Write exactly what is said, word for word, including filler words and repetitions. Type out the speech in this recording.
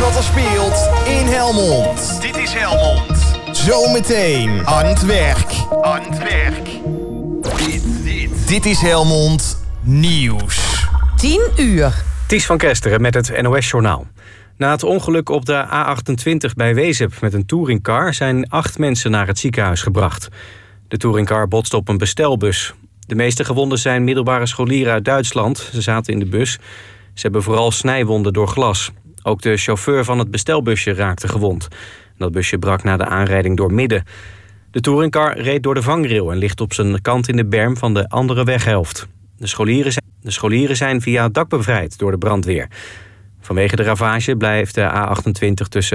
wat er speelt in Helmond. Dit is Helmond. Zometeen aan het werk. Aan het werk. Dit, dit. Dit is Helmond Nieuws. tien uur. Ties van Kesteren met het N O S-journaal. Na het ongeluk op de A achtentwintig bij Wezep met een touringcar zijn acht mensen naar het ziekenhuis gebracht. De touringcar botste op een bestelbus. De meeste gewonden zijn middelbare scholieren uit Duitsland. Ze zaten in de bus. Ze hebben vooral snijwonden door glas. Ook de chauffeur van het bestelbusje raakte gewond. Dat busje brak na de aanrijding door midden. De touringcar reed door de vangrail en ligt op zijn kant in de berm van de andere weghelft. De scholieren zijn, de scholieren zijn via het dak bevrijd door de brandweer. Vanwege de ravage blijft de A achtentwintig tussen